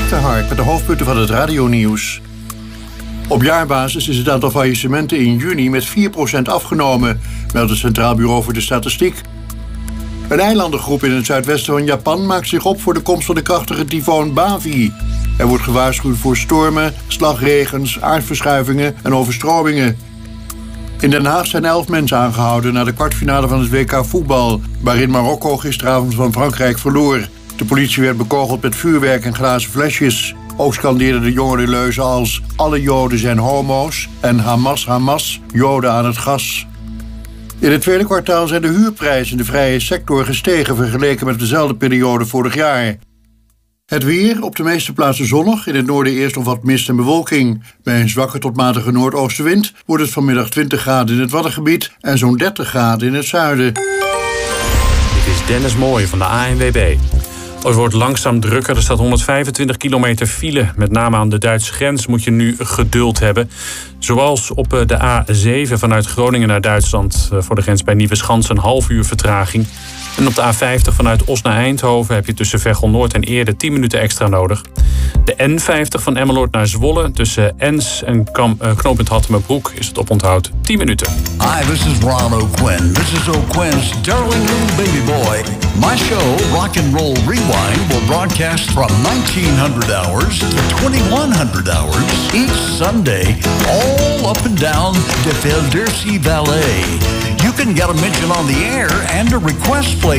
Mark de Hark met de hoofdpunten van het radionieuws. Op jaarbasis is het aantal faillissementen in juni met 4% afgenomen, meldt het Centraal Bureau voor de Statistiek. Een eilandengroep in het zuidwesten van Japan maakt zich op voor de komst van de krachtige tyfoon Bavi. Er wordt gewaarschuwd voor stormen, slagregens, aardverschuivingen en overstromingen. In Den Haag zijn 11 mensen aangehouden na de kwartfinale van het WK voetbal, waarin Marokko gisteravond van Frankrijk verloor. De politie werd bekogeld met vuurwerk en glazen flesjes. Ook scandeerden de jongeren leuzen als alle Joden zijn homo's en Hamas, Hamas, Joden aan het gas. In het tweede kwartaal zijn de huurprijzen in de vrije sector gestegen vergeleken met dezelfde periode vorig jaar. Het weer, op de meeste plaatsen zonnig, in het noorden eerst nog wat mist en bewolking. Bij een zwakke tot matige noordoostenwind wordt het vanmiddag 20 graden in het Waddengebied en zo'n 30 graden in het zuiden. Dit is Dennis Mooij van de ANWB. Het wordt langzaam drukker. Er staat 125 kilometer file. Met name aan de Duitse grens moet je nu geduld hebben. Zoals op de A7 vanuit Groningen naar Duitsland. Voor de grens bij Nieuweschans een half uur vertraging. En op de A50 vanuit Os naar Eindhoven heb je tussen Veghel Noord en Eerde 10 minuten extra nodig. De N50 van Emmeloord naar Zwolle tussen Ens en knooppunt Hattemerbroek is het oponthoud 10 minuten. Hi, this is Ron O'Quinn. This is O'Quinn's Darling Little Baby Boy. My show, Rock and Roll Rewind, will broadcast from 1900 hours to 2100 hours each Sunday, all up and down the Veldersi Valley. You can get a mention on the air and a request play